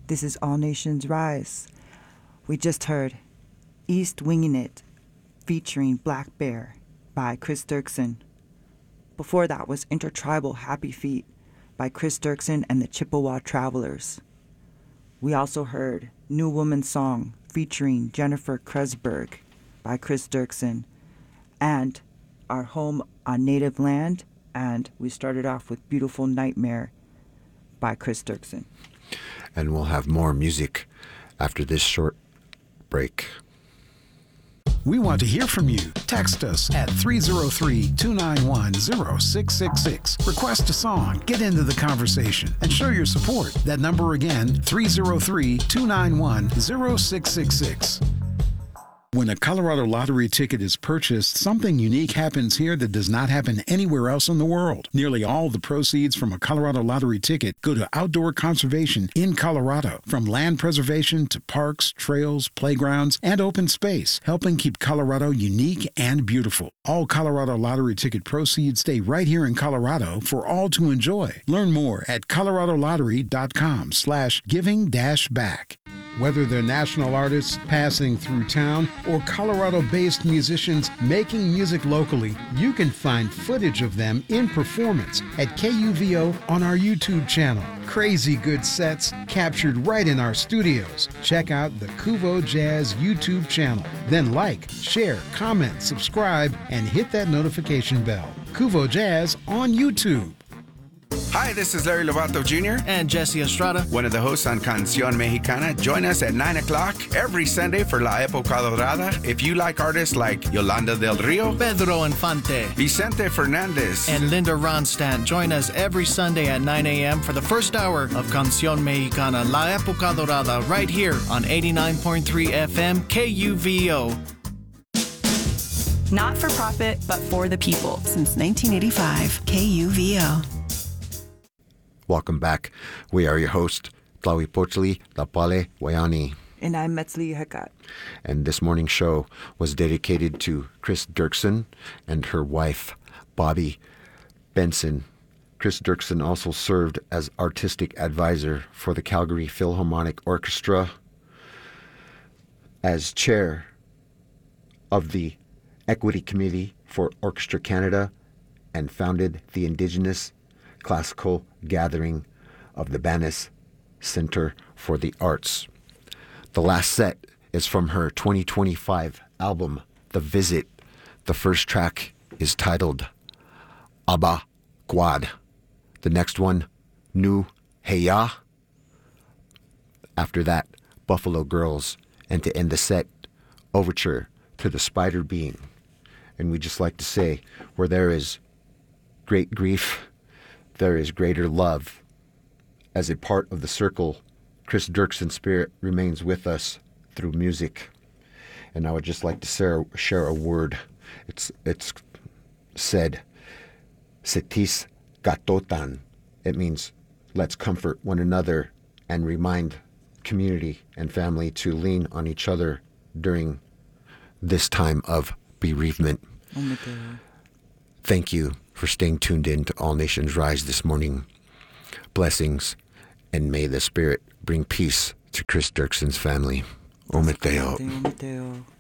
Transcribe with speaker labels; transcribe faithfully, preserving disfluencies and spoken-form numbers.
Speaker 1: This is All Nations Rise. We just heard East Winging It featuring Black Bear by Chris Dirksen. Before that was Intertribal Happy Feet by Chris Dirksen and the Chippewa Travelers. We also heard New Woman Song featuring Jennifer Kresberg by Chris Dirksen and Our Home on Native Land, and we started off with Beautiful Nightmare by Chris Dirksen.
Speaker 2: And we'll have more music after this short break.
Speaker 3: We want to hear from you. Text us at three oh three, two nine one, oh six six six. Request a song, get into the conversation, and show your support. That number again, three oh three, two nine one, oh six six six. When a Colorado lottery ticket is purchased, something unique happens here that does not happen anywhere else in the world. Nearly all the proceeds from a Colorado lottery ticket go to outdoor conservation in Colorado, from land preservation to parks, trails, playgrounds, and open space, helping keep Colorado unique and beautiful. All Colorado lottery ticket proceeds stay right here in Colorado for all to enjoy. Learn more at coloradolottery.com slash giving dash back. Whether they're national artists passing through town or Colorado-based musicians making music locally, you can find footage of them in performance at K U V O on our YouTube channel. Crazy good sets captured right in our studios. Check out the Kuvo Jazz YouTube channel. Then like, share, comment, subscribe, and hit that notification bell. Kuvo Jazz on YouTube.
Speaker 4: Hi, this is Larry Lovato Junior
Speaker 5: And Jesse Estrada,
Speaker 4: one of the hosts on Canción Mexicana. Join us at nine o'clock every Sunday for La Época Dorada. If you like artists like Yolanda del Rio,
Speaker 5: Pedro Infante,
Speaker 4: Vicente Fernandez,
Speaker 5: and Linda Ronstadt, join us every Sunday at nine a.m. for the first hour of Canción Mexicana, La Época Dorada, right here on eighty-nine point three F M K U V O.
Speaker 6: Not for profit, but for the people. Since nineteen eighty-five, K U V O.
Speaker 2: Welcome back. We are your host, Tlahuipochtli Lapale Wayani.
Speaker 1: And I'm Metzli Hekat.
Speaker 2: And this morning's show was dedicated to Chris Dirksen and her wife, Bobby Benson. Chris Dirksen also served as artistic advisor for the Calgary Philharmonic Orchestra, as chair of the Equity Committee for Orchestra Canada, and founded the Indigenous Classical Gathering of the Bannis Center for the Arts. The last set is from her twenty twenty-five album, The Visit. The first track is titled Abba Quad. The next one, Nu Heya. After that, Buffalo Girls. And to end the set, Overture to the Spider Being. And we just like to say, where there is great grief, there is greater love. As a part of the circle, Chris Dirksen's spirit remains with us through music. And I would just like to share, share a word. It's it's said, Setis Gatotan. It means let's comfort one another and remind community and family to lean on each other during this time of bereavement.
Speaker 1: Oh my God.
Speaker 2: Thank you for staying tuned in to All Nations Rise this morning. Blessings, and may the Spirit bring peace to Chris Dirksen's family. Ometeo.
Speaker 1: Ometeo.